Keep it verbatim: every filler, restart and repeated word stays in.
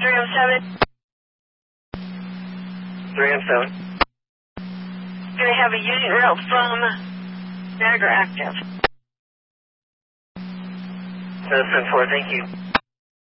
three oh seven. three oh seven. Going to have a unit route from Niagara active. seven four, thank you.